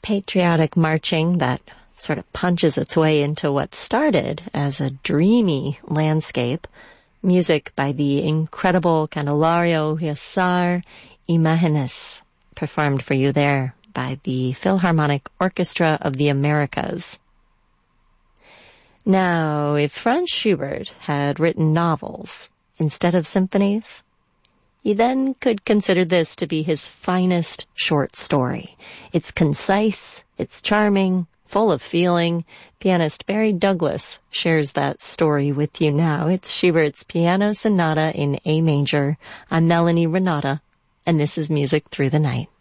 patriotic marching that sort of punches its way into what started as a dreamy landscape. Music by the incredible Candelario Huízar Imágenes, performed for you there by the Philharmonic Orchestra of the Americas. Now, if Franz Schubert had written novels instead of symphonies, you then could consider this to be his finest short story. It's concise, it's charming, full of feeling. Pianist Barry Douglas shares that story with you now. It's Schubert's Piano Sonata in A Major. I'm Melanie Renata, and this is Music Through the Night.